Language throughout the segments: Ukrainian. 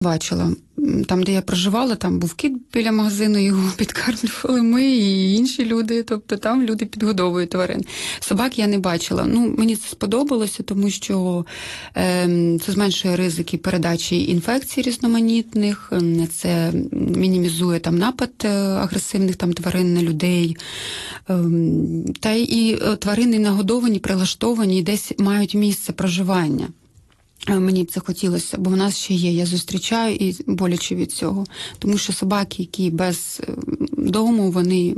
Бачила. Там, де я проживала, там був кіт біля магазину, його підкармлювали ми і інші люди, тобто там люди підгодовують тварин. Собак я не бачила. Мені це сподобалося, тому що це зменшує ризики передачі інфекцій різноманітних, це мінімізує там напад агресивних там тварин на людей. Та і тварини нагодовані, прилаштовані, і десь мають місце проживання. Мені б це хотілося, бо в нас ще є. Я зустрічаю і боляче від цього. Тому що собаки, які без дому, вони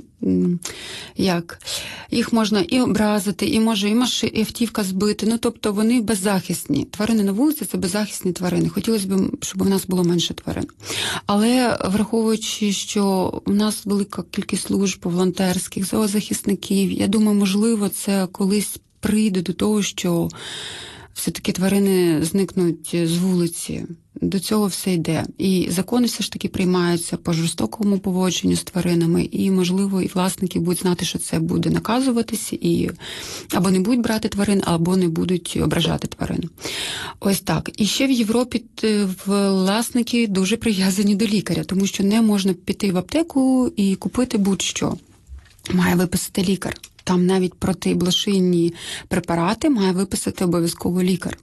їх можна і образити, і може і автівка збити. Тобто вони беззахисні. Тварини на вулиці – це беззахисні тварини. Хотілося б, щоб у нас було менше тварин. Але враховуючи, що у нас велика кількість служб волонтерських, зоозахисників, я думаю, можливо, це колись прийде до того, що все-таки тварини зникнуть з вулиці. До цього все йде. І закони все ж таки приймаються по жорстокому поводженню з тваринами, і, можливо, і власники будуть знати, що це буде наказуватися, і або не будуть брати тварин, або не будуть ображати тварин. Ось так. І ще в Європі власники дуже прив'язані до лікаря, тому що не можна піти в аптеку і купити будь-що. Має виписати лікар. Там навіть протиблошинні препарати має виписати обов'язково лікар.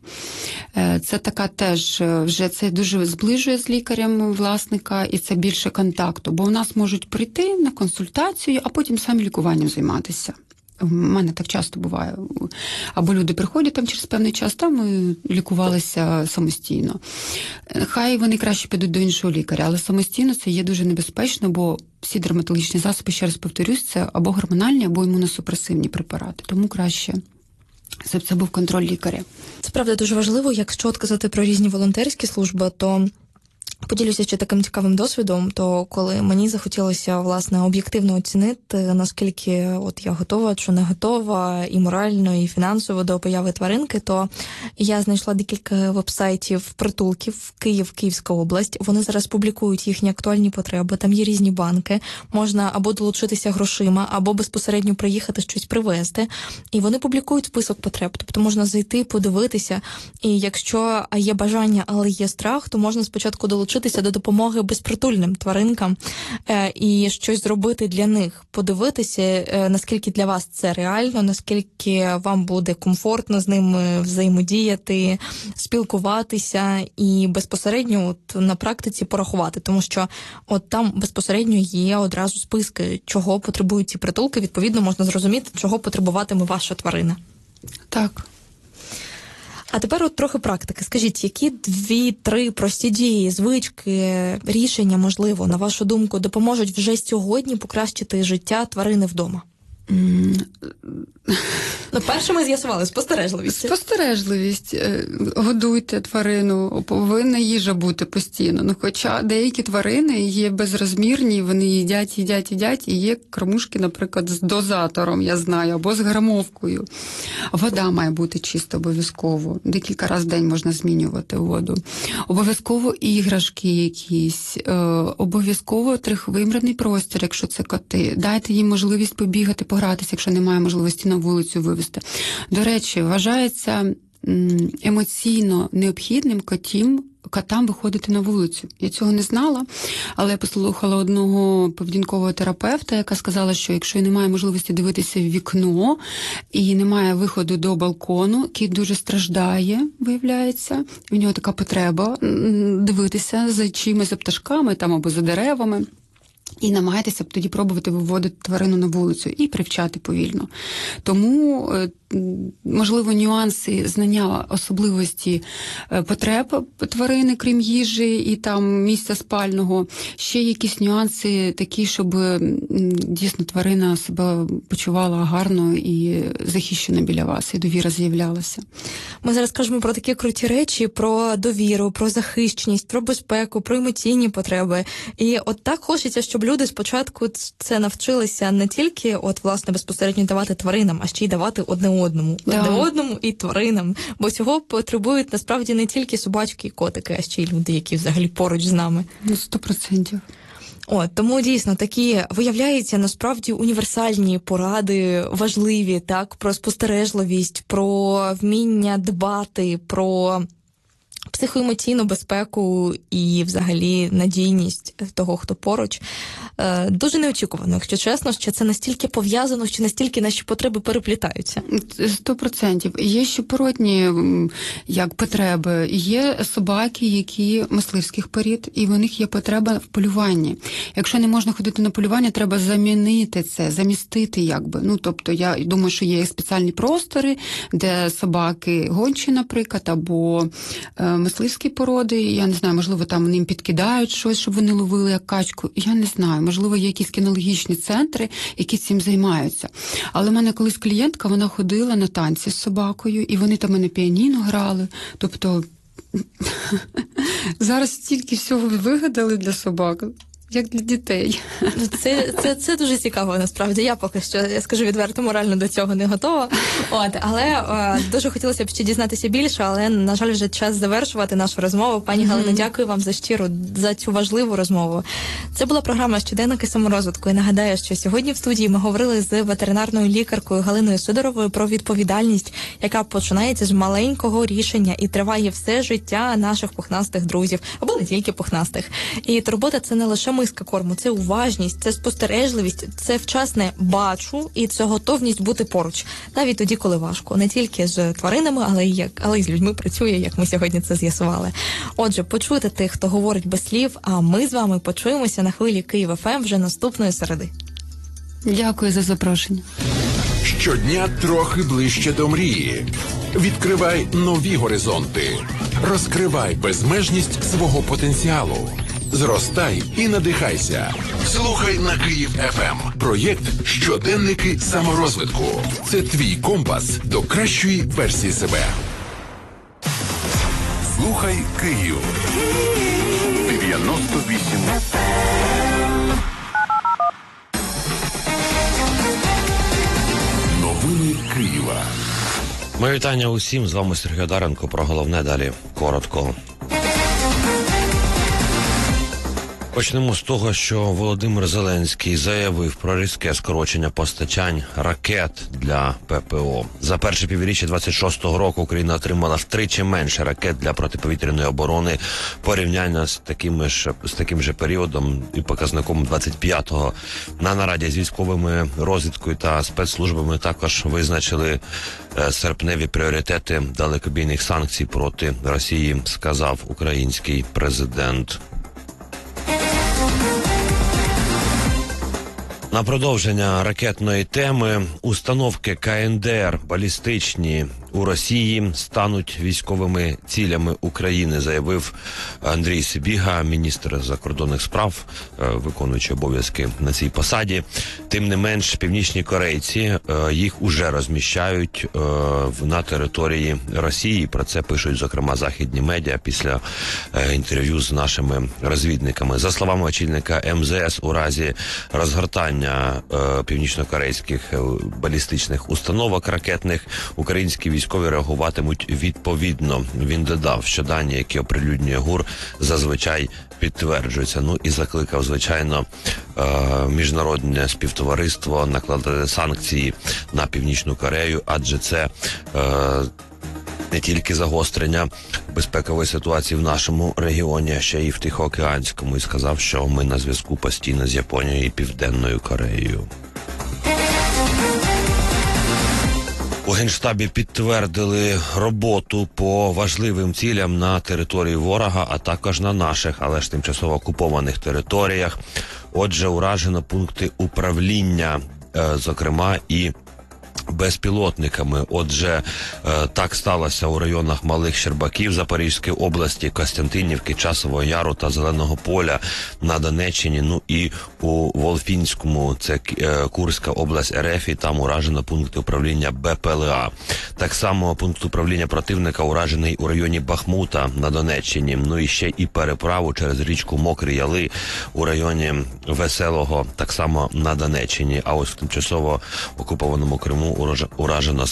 Це така теж, вже це дуже зближує з лікарем власника, і це більше контакту. Бо у нас можуть прийти на консультацію, а потім самі лікуванням займатися. У мене так часто буває. Або люди приходять там через певний час, там ми лікувалися самостійно. Хай вони краще підуть до іншого лікаря, але самостійно це є дуже небезпечно, бо всі дерматологічні засоби, ще раз повторюсь, це або гормональні, або імуносупресивні препарати. Тому краще, щоб це був контроль лікаря. Це правда дуже важливо. Якщо от казати про різні волонтерські служби, то поділюся ще таким цікавим досвідом, то коли мені захотілося, власне, об'єктивно оцінити, наскільки от я готова чи не готова і морально, і фінансово до появи тваринки, то я знайшла декілька вебсайтів притулків Київ, Київська область. Вони зараз публікують їхні актуальні потреби, там є різні банки, можна або долучитися грошима, або безпосередньо приїхати щось привезти. І вони публікують список потреб, тобто можна зайти, подивитися, і якщо є бажання, але є страх, то можна спочатку долучитися до допомоги безпритульним тваринкам і щось зробити для них, подивитися, наскільки для вас це реально, наскільки вам буде комфортно з ними взаємодіяти, спілкуватися і безпосередньо от на практиці порахувати, тому що от там безпосередньо є одразу списки, чого потребують ці притулки, відповідно можна зрозуміти, чого потребуватиме ваша тварина. Так. А тепер от трохи практики. Скажіть, які 2-3 прості дії, звички, рішення, можливо, на вашу думку, допоможуть вже сьогодні покращити життя тварини вдома? Перше ми з'ясували спостережливість. Спостережливість. Годуйте тварину, повинна їжа бути постійно. Хоча деякі тварини є безрозмірні, вони їдять, і є кормушки, наприклад, з дозатором, я знаю, або з грамовкою. Вода має бути чиста обов'язково. Декілька разів в день можна змінювати воду. Обов'язково іграшки якісь, обов'язково трьохвимірний простір, якщо це коти. Дайте їм можливість побігати, погратися, якщо немає можливості на вулицю вивезти. До речі, вважається емоційно необхідним котам виходити на вулицю. Я цього не знала, але я послухала одного поведінкового терапевта, яка сказала, що якщо немає можливості дивитися в вікно і немає виходу до балкону, кіт дуже страждає, виявляється. В нього така потреба дивитися за чимось, за пташками там, або за деревами. І намагайтеся тоді пробувати виводити тварину на вулицю і привчати повільно. Тому, можливо, нюанси знання особливості потреб тварини, крім їжі і там місця спального. Ще якісь нюанси такі, щоб дійсно тварина себе почувала гарно і захищена біля вас, і довіра з'являлася. Ми зараз кажемо про такі круті речі, про довіру, про захищеність, про безпеку, про емоційні потреби. І от так хочеться, щоб люди спочатку це навчилися не тільки власне безпосередньо давати тваринам, а ще й давати одне одному. Да. Одне одному і тваринам. Бо цього потребують насправді не тільки собачки і котики, а ще й люди, які взагалі поруч з нами. 100%. Тому дійсно такі, виявляються насправді універсальні поради, важливі, так, про спостережливість, про вміння дбати, про психоемоційну безпеку і взагалі надійність того, хто поруч. Дуже неочікувано, якщо чесно, що це настільки пов'язано, що настільки наші потреби переплітаються. 100%. Є ще природні як потреби. Є собаки, які мисливських порід, і в них є потреба в полюванні. Якщо не можна ходити на полювання, треба замінити це, замістити якби. Ну, тобто, я думаю, що є спеціальні простори, де собаки гончі, наприклад, або мисливські породи. Я не знаю, можливо, там їм підкидають щось, щоб вони ловили як качку. Я не знаю. Можливо, є якісь кінологічні центри, які цим займаються. Але в мене колись клієнтка, вона ходила на танці з собакою, і вони там і на піаніно грали. Тобто зараз стільки всього вигадали для собак, як для дітей. Це дуже цікаво, насправді. Я поки що, я скажу відверто, морально до цього не готова. Але дуже хотілося б ще дізнатися більше, але, на жаль, вже час завершувати нашу розмову. Пані Галина, дякую вам за цю важливу розмову. Це була програма «Щоденники саморозвитку». І нагадаю, що сьогодні в студії ми говорили з ветеринарною лікаркою Галиною Сидоровою про відповідальність, яка починається з маленького рішення і триває все життя наших пухнастих друзів, або не тільки пухнастих. І турбота – це не лише миска корму, це уважність, це спостережливість, це вчасне бачу і це готовність бути поруч. Навіть тоді, коли важко. Не тільки з тваринами, але й з людьми працює, як ми сьогодні це з'ясували. Отже, почуйте тих, хто говорить без слів, а ми з вами почуємося на хвилі Київ ФМ вже наступної середи. Дякую за запрошення. Щодня трохи ближче до мрії. Відкривай нові горизонти. Розкривай безмежність свого потенціалу. Зростай і надихайся. Слухай на Київ ФМ. Проєкт «Щоденники саморозвитку». Це твій компас до кращої версії себе. Слухай Київ. 98 FM. Новини Києва. Моє вітання усім. З вами Сергій Одаренко. Про головне далі коротко. Почнемо з того, що Володимир Зеленський заявив про різке скорочення постачань ракет для ППО. За перше півріччя 26-го року Україна отримала втричі менше ракет для протиповітряної оборони порівняно з таким же періодом і показником 25-го. На нараді з військовими розвідкою та спецслужбами також визначили серпневі пріоритети далекобійних санкцій проти Росії, сказав український президент. На продовження ракетної теми, установки КНДР балістичні у Росії стануть військовими цілями України, заявив Андрій Сибіга, міністр закордонних справ, виконуючий обов'язки на цій посаді. Тим не менш, північні корейці їх уже розміщають на території Росії. Про це пишуть, зокрема, західні медіа після інтерв'ю з нашими розвідниками. За словами очільника МЗС, у разі розгортання північно-корейських балістичних установок ракетних українські військові реагуватимуть відповідно. Він додав, що дані, які оприлюднює ГУР, зазвичай підтверджуються. Ну і закликав, звичайно, міжнародне співтовариство накладати санкції на Північну Корею, адже це не тільки загострення безпекової ситуації в нашому регіоні, а ще й в Тихоокеанському. І сказав, що ми на зв'язку постійно з Японією і Південною Кореєю. У Генштабі підтвердили роботу по важливим цілям на території ворога, а також на наших, але ж тимчасово окупованих територіях. Отже, уражено пункти управління, зокрема і безпілотниками. Отже, так сталося у районах Малих Щербаків Запорізької області, Костянтинівки, Часового Яру та Зеленого Поля на Донеччині. Ну і у Волфінському, це Курська область РФ, і там уражено пункти управління БПЛА. Так само пункт управління противника уражений у районі Бахмута на Донеччині. Ну і ще і переправу через річку Мокрі Яли у районі Веселого, так само на Донеччині. А ось в тимчасово окупованому Криму уражено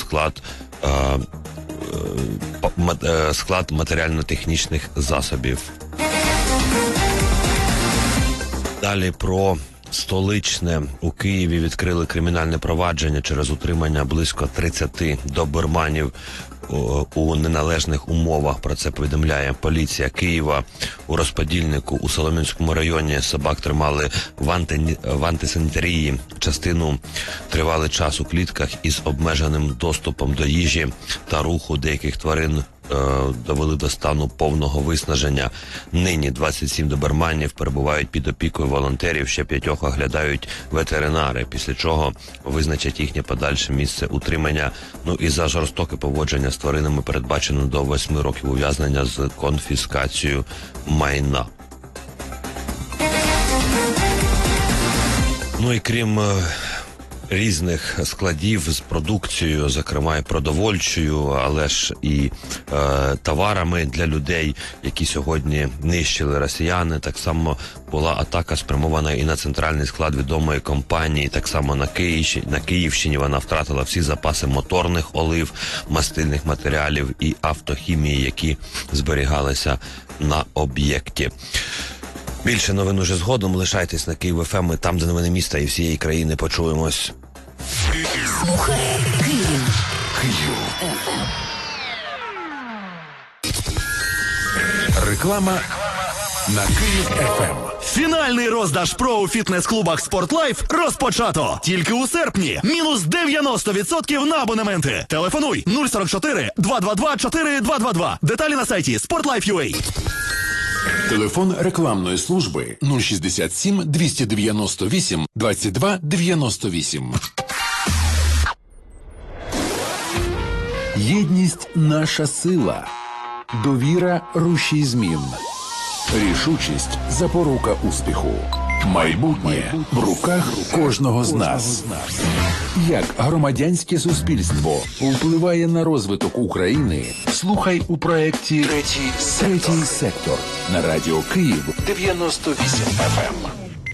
склад матеріально-технічних засобів. Далі про Столичне у Києві відкрили кримінальне провадження через утримання близько 30 доберманів у неналежних умовах. Про це повідомляє поліція Києва. У розподільнику у Солом'янському районі собак тримали в антисанітарії. Частину тривалий час у клітках із обмеженим доступом до їжі та руху. Деяких тварин довели до стану повного виснаження. Нині 27 доберманів перебувають під опікою волонтерів, ще 5 оглядають ветеринари, після чого визначать їхнє подальше місце утримання. Ну і за жорстоке поводження з тваринами передбачено до 8 років ув'язнення з конфіскацією майна. Ну і крім різних складів з продукцією, зокрема і продовольчою, але ж і товарами для людей, які сьогодні нищили росіяни. Так само була атака спрямована і на центральний склад відомої компанії. Так само на Київщині вона втратила всі запаси моторних олив, мастильних матеріалів і автохімії, які зберігалися на об'єкті. Більше новин уже згодом. Лишайтесь на Київ ФМ. Ми там, де новини міста і всієї країни. Почуємось. Слухай Київ. Реклама на Київ ФМ. Фінальний роздаж ПРО у фітнес-клубах «Спортлайф» розпочато. Тільки у серпні. Мінус 90% на абонементи. Телефонуй 044 222 4222. Деталі на сайті sportlife.ua. Телефон рекламної служби 067 298 22 98. Єдність – наша сила. Довіра – рушій змін. Рішучість – запорука успіху. Майбутнє в руках кожного з нас. Як громадянське суспільство впливає на розвиток України, слухай у проєкті «Третій сектор» на Радіо Київ 98 FM.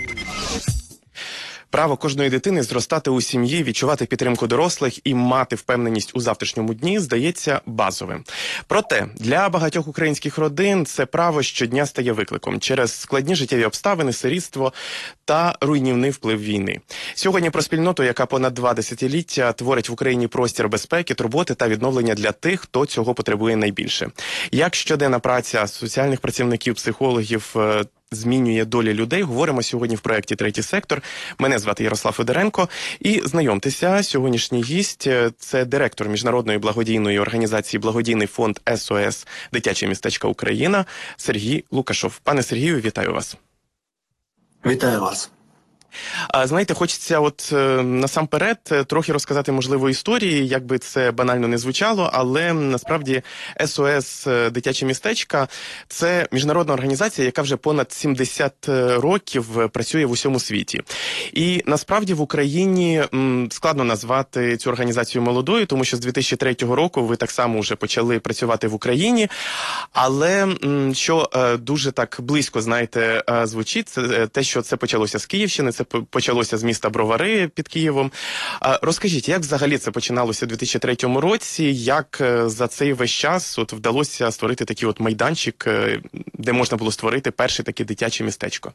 Право кожної дитини зростати у сім'ї, відчувати підтримку дорослих і мати впевненість у завтрашньому дні здається базовим. Проте для багатьох українських родин це право щодня стає викликом через складні життєві обставини, сирітство та руйнівний вплив війни. Сьогодні про спільноту, яка понад 2 десятиліття творить в Україні простір безпеки, турботи та відновлення для тих, хто цього потребує найбільше. Як щоденна праця соціальних працівників, психологів змінює долі людей, говоримо сьогодні в проєкті «Третій сектор». Мене звати Ярослав Федоренко. І знайомтеся, сьогоднішній гість – це директор міжнародної благодійної організації «Благодійний фонд СОС Дитяче містечко Україна» Сергій Лукашов. Пане Сергію, вітаю вас. Вітаю вас. Знаєте, хочеться насамперед трохи розказати, можливо, історії, як би це банально не звучало, але насправді СОС «Дитяче містечко» – це міжнародна організація, яка вже понад 70 років працює в усьому світі. І насправді в Україні складно назвати цю організацію молодою, тому що з 2003 року ви так само вже почали працювати в Україні, але що дуже так близько, знаєте, звучить, це те, що це почалося з Київщини, це почалося з міста Бровари під Києвом. Розкажіть, як взагалі це починалося у 2003 році, як за цей весь час вдалося створити такий майданчик, де можна було створити перше таке дитяче містечко?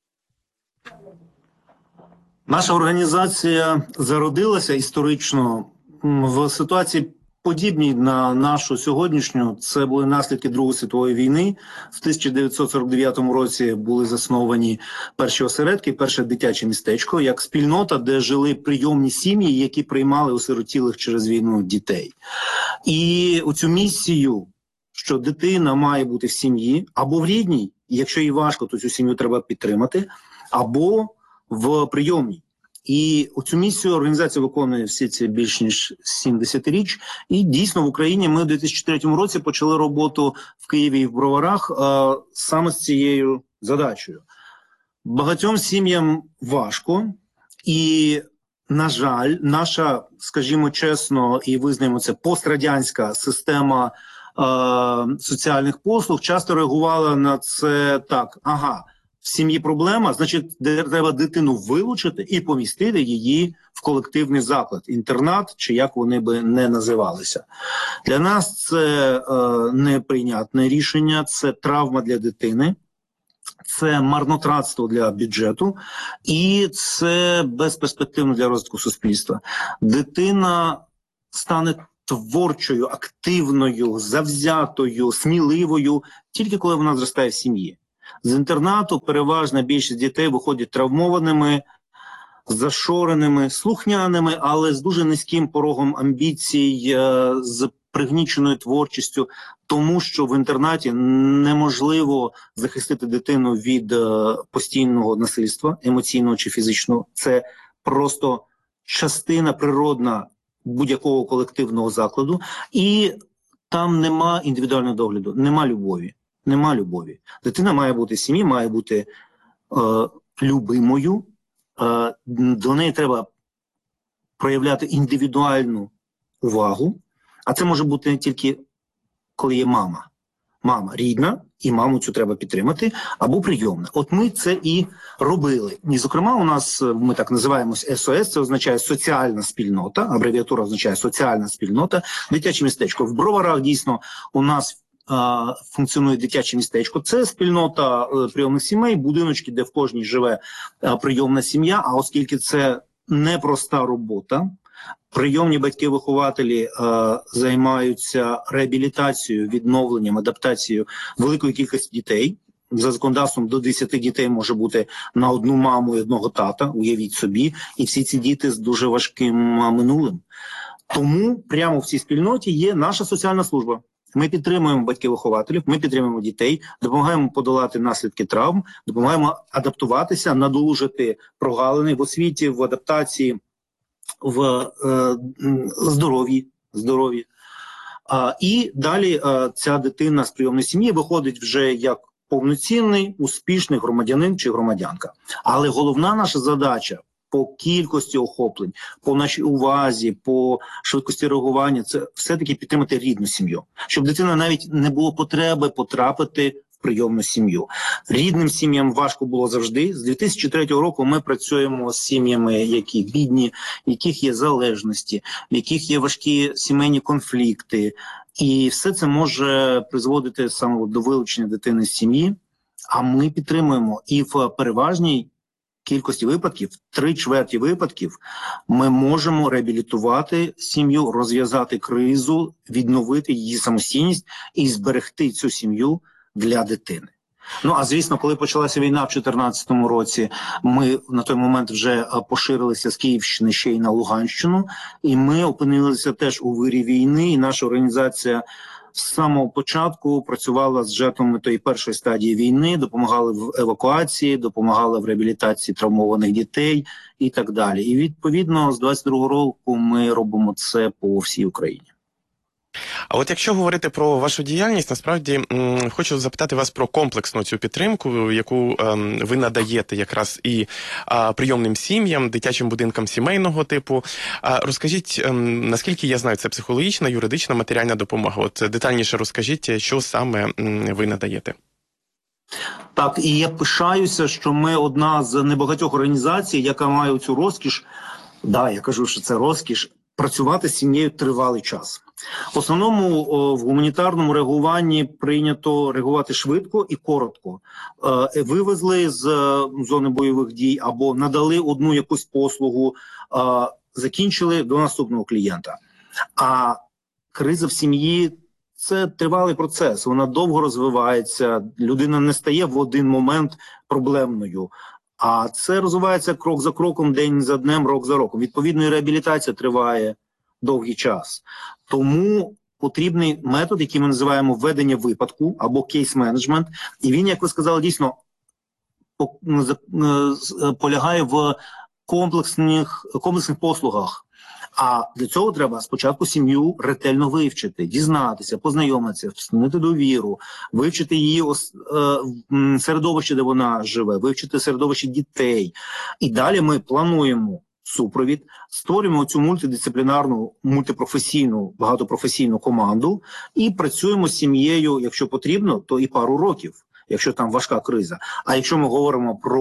Наша організація зародилася історично в ситуації подібній на нашу сьогоднішню. Це були наслідки Другої світової війни. В 1949 році були засновані перші осередки, перше дитяче містечко, як спільнота, де жили прийомні сім'ї, які приймали осиротілих через війну дітей. І у цю місію, що дитина має бути в сім'ї, або в рідній, і якщо їй важко, то цю сім'ю треба підтримати, або в прийомній. І цю місію організація виконує всі ці більш ніж 70 річ. І дійсно в Україні ми у 2003 році почали роботу в Києві і в Броварах саме з цією задачею. Багатьом сім'ям важко, і, на жаль, наша, скажімо чесно, і визнаємо це, пострадянська система соціальних послуг часто реагувала на це так: ага, в сім'ї проблема, значить, треба дитину вилучити і помістити її в колективний заклад, інтернат, чи як вони би не називалися. Для нас це неприйнятне рішення, це травма для дитини. це марнотратство для бюджету, і це безперспективно для розвитку суспільства. Дитина стане творчою, активною, завзятою, сміливою, тільки коли вона зростає в сім'ї. З інтернату переважна більшість дітей виходять травмованими, зашореними, слухняними, але з дуже низьким порогом амбіцій, з пригніченою творчістю, тому що в інтернаті неможливо захистити дитину від постійного насильства, емоційного чи фізичного. Це просто частина природна будь-якого колективного закладу, і там нема індивідуального догляду, нема любові. Нема любові. Дитина має бути в сім'ї, має бути любимою, до неї треба проявляти індивідуальну увагу, а це може бути не тільки коли є мама. Мама рідна, і маму цю треба підтримати, або прийомна. От ми це і робили. І, зокрема, у нас, ми так називаємось СОС, це означає соціальна спільнота, абревіатура означає соціальна спільнота, дитяче містечко. В Броварах, дійсно, у нас функціонує дитяче містечко. Це спільнота прийомних сімей, будиночки, де в кожній живе прийомна сім'я, а оскільки це непроста робота, прийомні батьки-вихователі займаються реабілітацією, відновленням, адаптацією великої кількості дітей. За законодавством до 10 дітей може бути на одну маму і одного тата, уявіть собі, і всі ці діти з дуже важким минулим. Тому прямо в цій спільноті є наша соціальна служба. Ми підтримуємо батьків-вихователів, ми підтримуємо дітей, допомагаємо подолати наслідки травм, допомагаємо адаптуватися, надолужити прогалини в освіті, в адаптації, в здоров'ї. І далі ця дитина з прийомної сім'ї виходить вже як повноцінний, успішний громадянин чи громадянка. Але головна наша задача по кількості охоплень, по нашій увазі, по швидкості реагування, це все-таки підтримати рідну сім'ю. Щоб дитина навіть не було потреби потрапити в прийомну сім'ю. Рідним сім'ям важко було завжди. З 2003 року ми працюємо з сім'ями, які бідні, в яких є залежності, в яких є важкі сімейні конфлікти. І все це може призводити саме до вилучення дитини з сім'ї. А ми підтримуємо і в переважній кількості випадків, 3/4 випадків, ми можемо реабілітувати сім'ю, розв'язати кризу, відновити її самостійність і зберегти цю сім'ю для дитини. Ну, а звісно, коли почалася війна в 2014 році, ми на той момент вже поширилися з Київщини ще й на Луганщину, і ми опинилися теж у вирі війни, і наша організація з самого початку працювала з жертвами тої першої стадії війни, допомагали в евакуації, допомагали в реабілітації травмованих дітей і так далі. І відповідно з 22-го року ми робимо це по всій Україні. А от якщо говорити про вашу діяльність, насправді хочу запитати вас про комплексну цю підтримку, яку ви надаєте якраз і прийомним сім'ям, дитячим будинкам сімейного типу. Розкажіть, наскільки я знаю, це психологічна, юридична, матеріальна допомога. От детальніше розкажіть, що саме ви надаєте. Так, і я пишаюся, що ми одна з небагатьох організацій, яка має цю розкіш, я кажу, що це розкіш, працювати з сім'єю тривалий час. В основному в гуманітарному реагуванні прийнято реагувати швидко і коротко. Вивезли з зони бойових дій або надали одну якусь послугу, закінчили до наступного клієнта. А криза в сім'ї – це тривалий процес, вона довго розвивається, людина не стає в один момент проблемною. А це розвивається крок за кроком, день за днем, рок за роком. Відповідно, і реабілітація триває довгий час. Тому потрібний метод, який ми називаємо введення випадку або кейс-менеджмент. І він, як ви сказали, дійсно полягає в комплексних послугах. А для цього треба спочатку сім'ю ретельно вивчити, дізнатися, познайомитися, встановити довіру, вивчити її середовище, де вона живе, вивчити середовище дітей. І далі ми плануємо супровід, створюємо цю мультидисциплінарну, мультипрофесійну, багатопрофесійну команду і працюємо з сім'єю, якщо потрібно, то і пару років, якщо там важка криза. А якщо ми говоримо про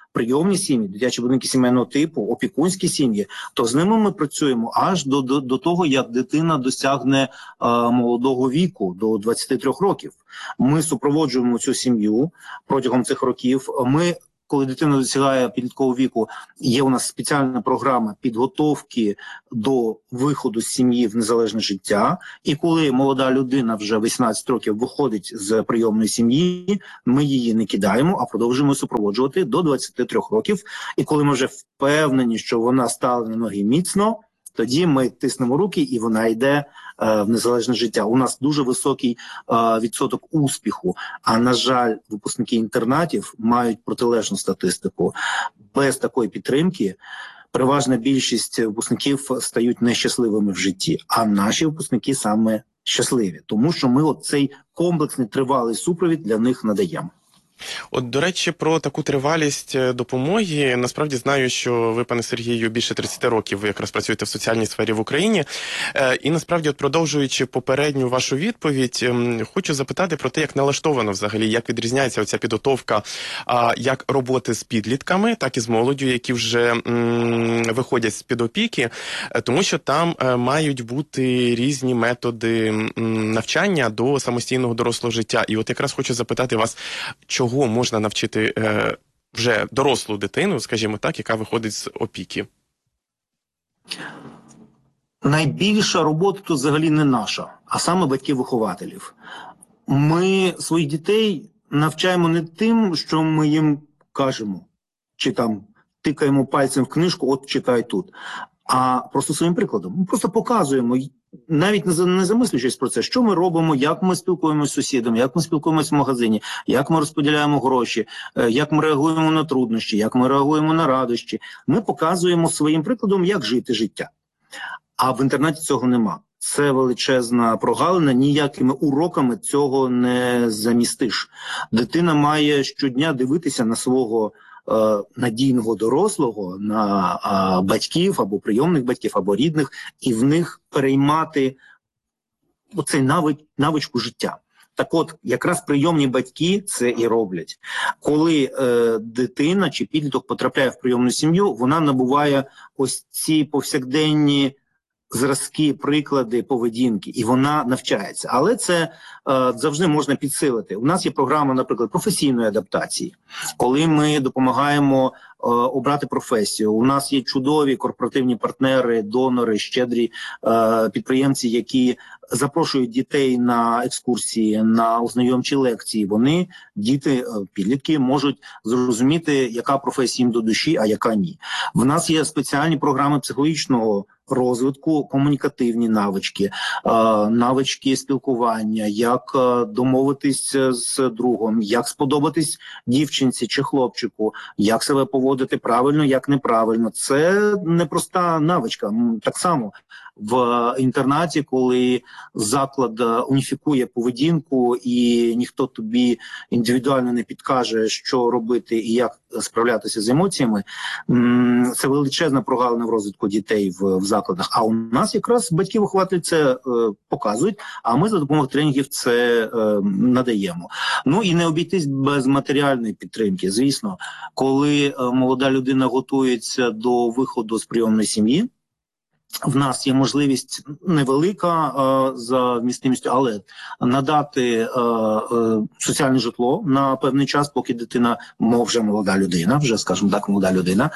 прийомні сім'ї, дитячі будинки сімейного типу, опікунські сім'ї, то з ними ми працюємо аж до того, як дитина досягне молодого віку, до 23 років. Ми супроводжуємо цю сім'ю протягом цих років. Коли дитина досягає підліткового віку, є у нас спеціальна програма підготовки до виходу з сім'ї в незалежне життя. І коли молода людина вже 18 років виходить з прийомної сім'ї, ми її не кидаємо, а продовжуємо супроводжувати до 23 років. І коли ми вже впевнені, що вона стала на ноги міцно, тоді ми тиснемо руки, і вона йде в незалежне життя. У нас дуже високий відсоток успіху, а, на жаль, випускники інтернатів мають протилежну статистику. Без такої підтримки переважна більшість випускників стають нещасливими в житті, а наші випускники саме щасливі, тому що ми цей комплексний тривалий супровід для них надаємо. От, до речі, про таку тривалість допомоги. Насправді знаю, що ви, пане Сергію, більше 30 років ви якраз працюєте в соціальній сфері в Україні. І насправді, от продовжуючи попередню вашу відповідь, хочу запитати про те, як налаштовано взагалі, як відрізняється оця підготовка як роботи з підлітками, так і з молоддю, які вже виходять з-під опіки, тому що там мають бути різні методи навчання до самостійного дорослого життя. І от якраз хочу запитати вас, чого можна навчити вже дорослу дитину, скажімо так, яка виходить з опіки? Найбільша робота тут взагалі не наша, а саме батьків-вихователів. Ми своїх дітей навчаємо не тим, що ми їм кажемо, чи там тикаємо пальцем в книжку, от читай тут, а просто своїм прикладом. Ми просто показуємо, навіть не замислюючись про це, що ми робимо, як ми спілкуємося з сусідами, як ми спілкуємося в магазині, як ми розподіляємо гроші, як ми реагуємо на труднощі, як ми реагуємо на радощі. Ми показуємо своїм прикладом, як жити життя. А в інтернеті цього нема. Це величезна прогалина, ніякими уроками цього не замістиш. Дитина має щодня дивитися на свого надійного дорослого, на батьків або прийомних батьків, або рідних, і в них переймати оцей навичку життя. Так от, якраз прийомні батьки це і роблять. Коли дитина чи підліток потрапляє в прийомну сім'ю, вона набуває ось ці повсякденні зразки, приклади поведінки, і вона навчається. Але це завжди можна підсилити. У нас є програма, наприклад, професійної адаптації, коли ми допомагаємо обрати професію. У нас є чудові корпоративні партнери, донори, щедрі підприємці, які запрошують дітей на екскурсії, на ознайомчі лекції. Вони, діти, підлітки, можуть зрозуміти, яка професія їм до душі, а яка ні. В нас є спеціальні програми психологічного розвитку, комунікативні навички, навички спілкування, як домовитись з другом, як сподобатись дівчинці чи хлопчику, як себе поводити правильно, як неправильно. Це непроста навичка. Так само в інтернаті, коли заклад уніфікує поведінку і ніхто тобі індивідуально не підкаже, що робити і як справлятися з емоціями, це величезна прогалина в розвитку дітей в закладах. А у нас якраз батьки-вихователі це показують, а ми за допомогою тренінгів це надаємо. Ну і не обійтись без матеріальної підтримки. Звісно, коли молода людина готується до виходу з прийомної сім'ї, в нас є можливість невелика за вмістимістю, але надати соціальне житло на певний час, поки дитина, вже молода людина, вже, скажімо так, молода людина,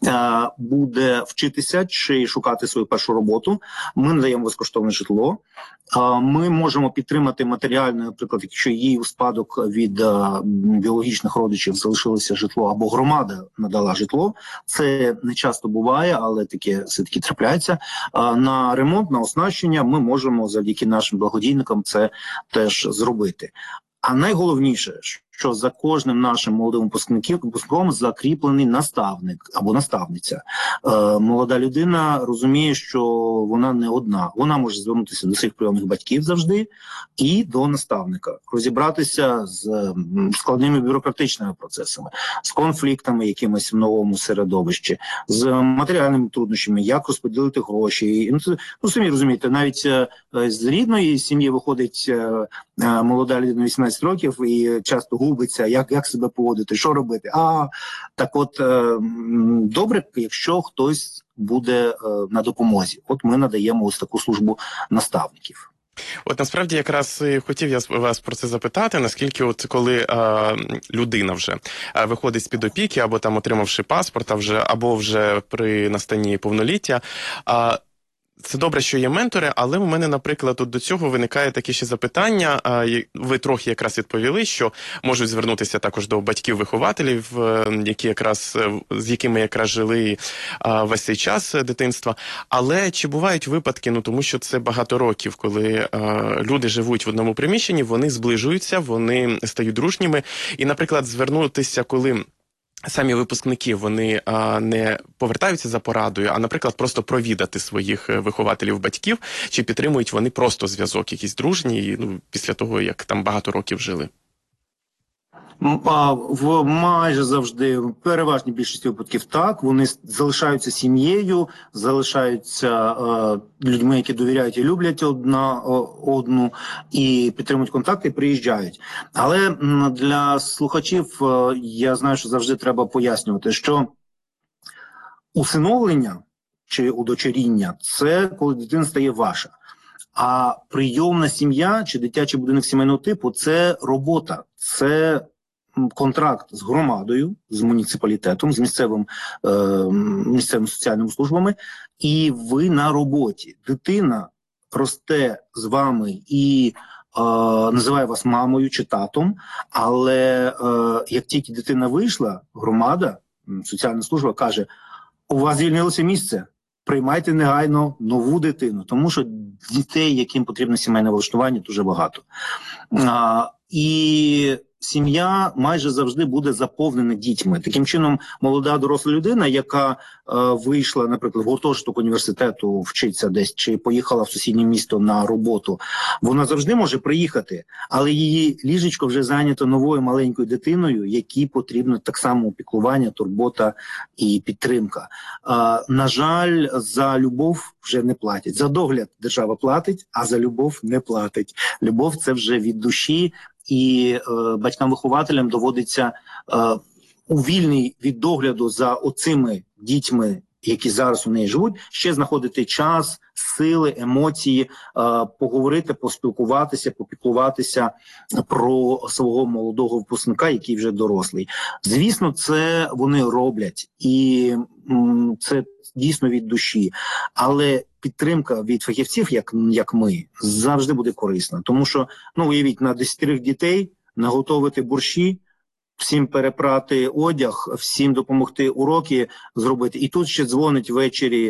буде вчитися чи шукати свою першу роботу. Ми надаємо безкоштовне житло. Ми можемо підтримати матеріально, наприклад, якщо їй у спадок від біологічних родичів залишилося житло, або громада надала житло. Це не часто буває, але таке все-таки трапляється. На ремонт, на оснащення ми можемо завдяки нашим благодійникам це теж зробити. А найголовніше, що за кожним нашим молодим випускником закріплений наставник або наставниця. Молода людина розуміє, що вона не одна. Вона може звернутися до своїх прийомних батьків завжди і до наставника. Розібратися з складними бюрократичними процесами, з конфліктами якимось в новому середовищі, з матеріальними труднощами, як розподілити гроші. Ну, самі розумієте, навіть з рідної сім'ї виходить молода людина 18 років і часто губиться, як себе поводити, що робити. Так от, добре, якщо хтось буде на допомозі. От ми надаємо ось таку службу наставників. От насправді якраз хотів я вас про це запитати, наскільки от коли людина вже виходить з-під опіки, або там отримавши паспорт, або вже при настанні повноліття, це добре, що є ментори, але у мене, наприклад, до цього виникає таке ще запитання. Ви трохи якраз відповіли, що можуть звернутися також до батьків-вихователів, з якими якраз жили весь цей час дитинства. Але чи бувають випадки, тому що це багато років, коли люди живуть в одному приміщенні, вони зближуються, вони стають дружніми. І, наприклад, звернутися, коли самі випускники, вони не повертаються за порадою, а, наприклад, просто провідати своїх вихователів-батьків, чи підтримують вони просто зв'язок якийсь дружній, після того, як там багато років жили? Майже завжди, в переважній більшості випадків так, вони залишаються сім'єю, залишаються людьми, які довіряють і люблять одна одну, і підтримують контакти, і приїжджають. Але для слухачів я знаю, що завжди треба пояснювати, що усиновлення чи удочеріння – це коли дитина стає ваша. А прийомна сім'я чи дитячий будинок сімейного типу – це робота, це контракт з громадою, з муніципалітетом, з місцевими соціальними службами, і ви на роботі. Дитина росте з вами і називає вас мамою чи татом, але як тільки дитина вийшла, громада, соціальна служба каже: у вас звільнилося місце, приймайте негайно нову дитину, тому що дітей, яким потрібно сімейне влаштування, дуже багато. І сім'я майже завжди буде заповнена дітьми. Таким чином, молода доросла людина, яка вийшла, наприклад, в гуртожиток університету, вчиться десь, чи поїхала в сусіднє місто на роботу, вона завжди може приїхати, але її ліжечко вже зайнято новою маленькою дитиною, якій потрібно так само опікування, турбота і підтримка. На жаль, за любов вже не платять. За догляд держава платить, а за любов не платить. Любов – це вже від душі, і батькам-вихователям доводиться у вільний від догляду за оцими дітьми, які зараз у неї живуть, ще знаходити час, сили, емоції, поговорити, поспілкуватися, попіклуватися про свого молодого випускника, який вже дорослий. Звісно, це вони роблять, і це дійсно від душі. Але підтримка від фахівців, як ми, завжди буде корисна. Тому що, уявіть, на 10 дітей наготовити борщі, всім перепрати одяг, всім допомогти уроки зробити. І тут ще дзвонить ввечері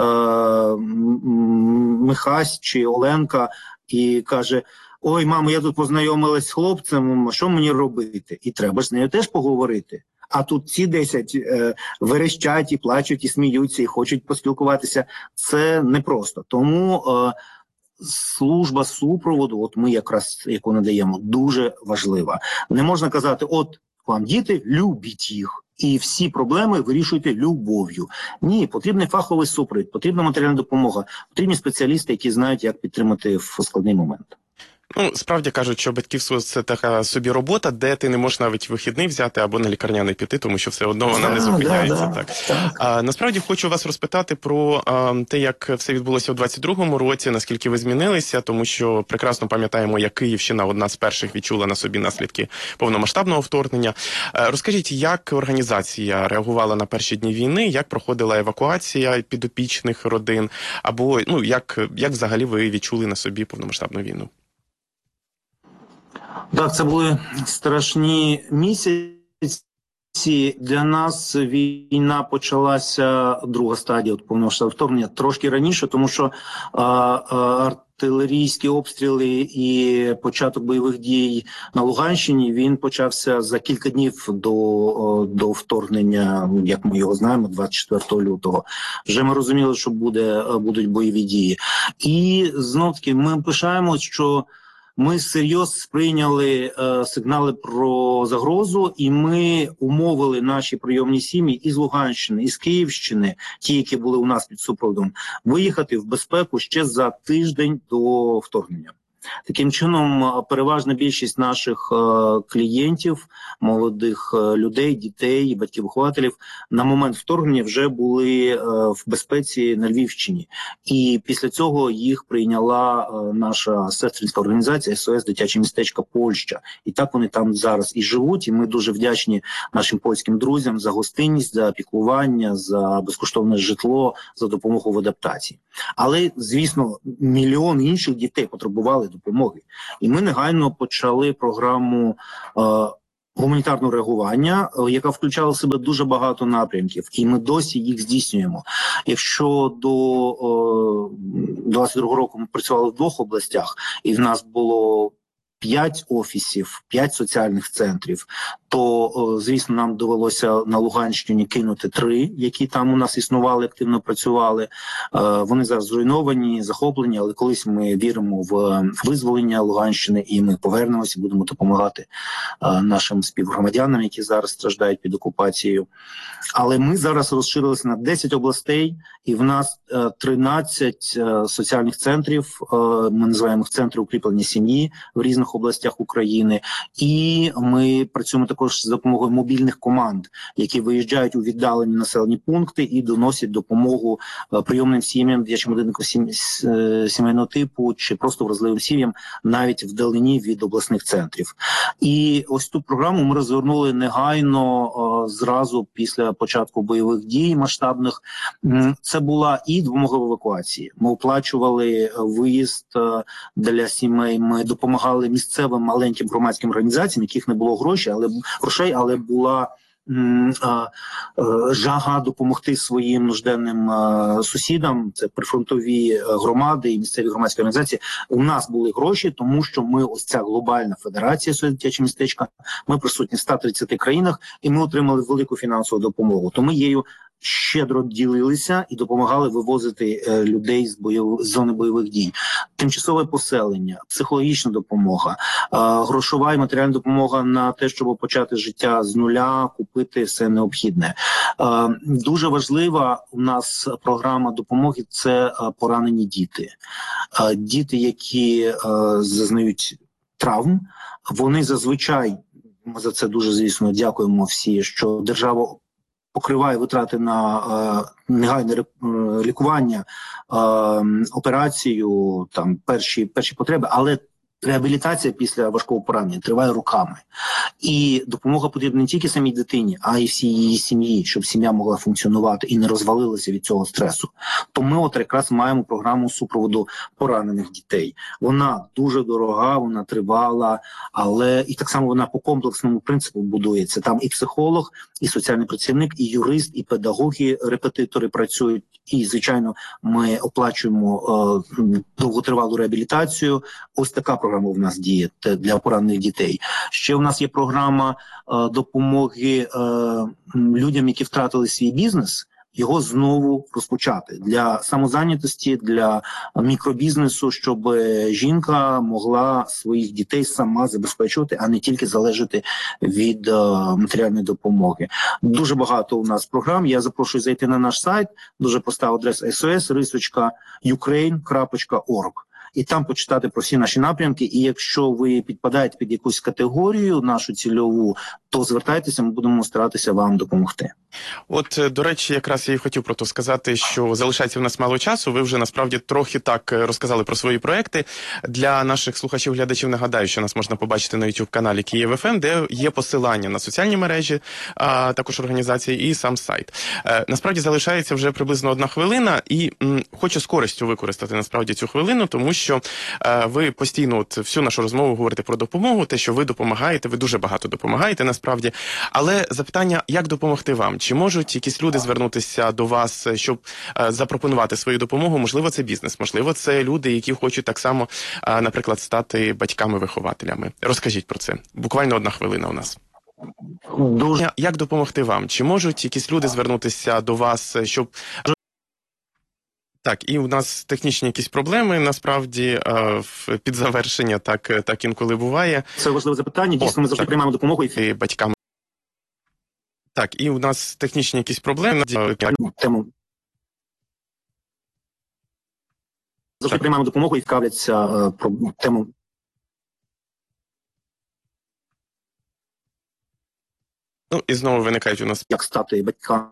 Михась чи Оленка і каже: ой, мамо, я тут познайомилась з хлопцем, що мені робити? І треба ж з нею теж поговорити. А тут ці 10 верещать і плачуть, і сміються, і хочуть поспілкуватися. Це непросто. Тому служба супроводу, от ми якраз, яку надаємо, дуже важлива. Не можна казати: от вам діти, любіть їх, і всі проблеми вирішуйте любов'ю. Ні, потрібний фаховий супровід, потрібна матеріальна допомога, потрібні спеціалісти, які знають, як підтримати в складний момент. Справді кажуть, що батьківство – це така собі робота, де ти не можеш навіть вихідний взяти або на лікарняний піти, тому що все одно вона не зупиняється. Так. Насправді хочу вас розпитати про те, як все відбулося у 22-му році, наскільки ви змінилися, тому що прекрасно пам'ятаємо, як Київщина одна з перших відчула на собі наслідки повномасштабного вторгнення. Розкажіть, як організація реагувала на перші дні війни, як проходила евакуація підопічних родин, або як взагалі ви відчули на собі повномасштабну війну? Так, це були страшні місяці. Для нас війна почалася, друга стадія повномасштабного вторгнення, трошки раніше, тому що артилерійські обстріли і початок бойових дій на Луганщині, він почався за кілька днів до вторгнення, як ми його знаємо, 24 лютого. Вже ми розуміли, що будуть бойові дії. І знов-таки ми пишаємось, що ми всерйоз сприйняли сигнали про загрозу, і ми умовили наші прийомні сім'ї із Луганщини, із Київщини, ті, які були у нас під супроводом, виїхати в безпеку ще за тиждень до вторгнення. Таким чином, переважна більшість наших клієнтів, молодих людей, дітей, батьків-вихователів на момент вторгнення вже були в безпеці на Львівщині. І після цього їх прийняла наша сестринська організація СОС «Дитяче містечко Польща». І так вони там зараз і живуть. І ми дуже вдячні нашим польським друзям за гостинність, за піклування, за безкоштовне житло, за допомогу в адаптації. Але, звісно, мільйон інших дітей потребували допомоги. І ми негайно почали програму гуманітарного реагування, яка включала в себе дуже багато напрямків, і ми досі їх здійснюємо. Якщо до 22-го року ми працювали в 2 областях, і в нас було 5 офісів, 5 соціальних центрів, то, звісно, нам довелося на Луганщині кинути 3, які там у нас існували, активно працювали. Вони зараз зруйновані, захоплені, але колись ми віримо в визволення Луганщини, і ми повернемося, будемо допомагати нашим співгромадянам, які зараз страждають під окупацією. Але ми зараз розширилися на 10 областей, і в нас 13 соціальних центрів, ми називаємо їх центри укріплення сім'ї в різних областях України, і ми працюємо також з допомогою мобільних команд, які виїжджають у віддалені населені пункти і доносять допомогу прийомним сім'ям, дитячим будинкам сімейного типу чи просто вразливим сім'ям навіть вдалині від обласних центрів. І ось ту програму ми розгорнули негайно зразу після початку бойових дій масштабних. Це була і допомога в евакуації. Ми оплачували виїзд для сімей, ми допомагали місцевим маленьким громадським організаціям, яких не було грошей, але була жага допомогти своїм нужденним сусідам. Це прифронтові громади і місцеві громадські організації. У нас були гроші, тому що ми, ось ця глобальна федерація «СОС Дитяче містечко», ми присутні в 130 країнах, і ми отримали велику фінансову допомогу. То ми її щедро ділилися і допомагали вивозити людей з зони бойових дій. Тимчасове поселення, психологічна допомога, грошова і матеріальна допомога на те, щоб почати життя з нуля, купити все необхідне. Дуже важлива у нас програма допомоги – це поранені діти. Діти, які зазнають травм, вони зазвичай, ми за це дуже, звісно, дякуємо всі, що держава покриває витрати на негайне лікування, операцію, там перші потреби, але реабілітація після важкого поранення триває роками. І допомога потрібна не тільки самій дитині, а й всій її сім'ї, щоб сім'я могла функціонувати і не розвалилася від цього стресу. То ми от якраз маємо програму супроводу поранених дітей. Вона дуже дорога, вона тривала, але і так само вона по комплексному принципу будується. Там і психолог, і соціальний працівник, і юрист, і педагоги, репетитори працюють. І, звичайно, ми оплачуємо довготривалу реабілітацію. Ось така програма в нас діє для поранених дітей. Ще в нас є програма допомоги людям, які втратили свій бізнес, його знову розпочати. Для самозайнятості, для мікробізнесу, щоб жінка могла своїх дітей сама забезпечувати, а не тільки залежати від матеріальної допомоги. Дуже багато у нас програм. Я запрошую зайти на наш сайт. Дуже проста адреса sos.ukraine.org. І там почитати про всі наші напрямки. І якщо ви підпадаєте під якусь категорію нашу цільову, то звертайтеся, ми будемо старатися вам допомогти. От, до речі, якраз я і хотів про то сказати, що залишається в нас мало часу. Ви вже насправді трохи так розказали про свої проекти. Для наших слухачів-глядачів нагадаю, що нас можна побачити на YouTube-каналі Київ ФМ, де є посилання на соціальні мережі, також організації і сам сайт. Насправді залишається вже приблизно 1 хвилина, і хочу з користю використати насправді цю хвилину, тому що ви постійно всю нашу розмову говорите про допомогу, те, що ви допомагаєте, ви дуже багато допомагаєте насправді. Але запитання, як допомогти вам? Чи можуть якісь люди звернутися до вас, щоб запропонувати свою допомогу? Можливо, це бізнес, можливо, це люди, які хочуть так само, наприклад, стати батьками-вихователями. Розкажіть про це. Буквально 1 хвилина у нас. Як допомогти вам? Чи можуть якісь люди звернутися до вас, щоб... Так, і у нас технічні якісь проблеми, насправді, під завершення так інколи буває. Це важливе запитання, дійсно, ми завжди приймаємо допомогу і батькам. Так, і у нас технічні якісь проблеми. Тему Завжди приймаємо допомогу і цікавляться про тему. Ну, і знову виникають у нас Як стати батьками.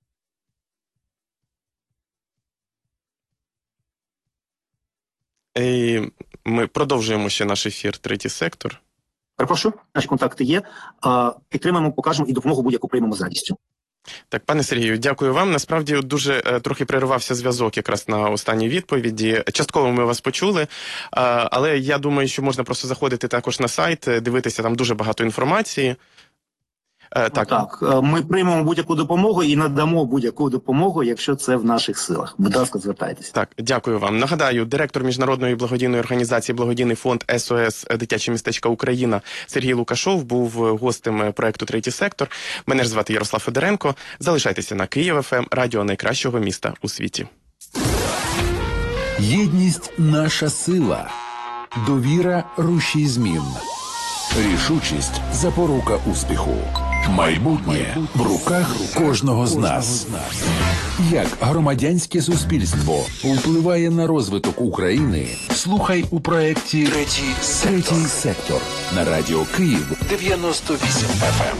І ми продовжуємо ще наш ефір «Третій сектор». Перепрошую, наші контакти є. Підтримаємо, покажемо і допомогу будь-яку приймемо з радістю. Так, пане Сергію, дякую вам. Насправді дуже трохи перервався зв'язок якраз на останній відповіді. Частково ми вас почули, але я думаю, що можна просто заходити також на сайт, дивитися, там дуже багато інформації. Так, ми приймемо будь-яку допомогу і надамо будь-яку допомогу, якщо це в наших силах. Будь ласка, звертайтеся. Так, дякую вам. Нагадаю, директор міжнародної благодійної організації «Благодійний фонд СОС Дитяче містечко Україна» Сергій Лукашов був гостем проекту «Третій сектор». Мене ж звати Ярослав Федоренко. Залишайтеся на Київ ФМ, радіо найкращого міста у світі. Єдність – наша сила. Довіра – рушій змін. Рішучість – запорука успіху. Майбутнє в руках кожного з нас. Як громадянське суспільство впливає на розвиток України? Слухай у проєкті «Третій сектор» на радіо Київ 98 FM.